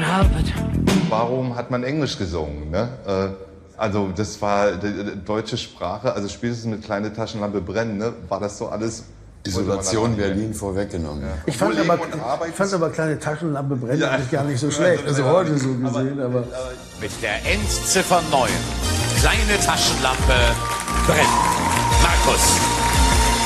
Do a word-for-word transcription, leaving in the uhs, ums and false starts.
Arbeit. Warum hat man Englisch gesungen? Ne? Äh, also das war die, die deutsche Sprache, also spätestens mit kleine Taschenlampe brennen, ne? War das so alles... Isolation Berlin vorweggenommen. Ja. Ich, fand aber, ich fand aber kleine Taschenlampe brennen ja. eigentlich gar nicht so schlecht. Also heute so gesehen, aber... Mit der Endziffer neun. Kleine Taschenlampe brennt. Markus.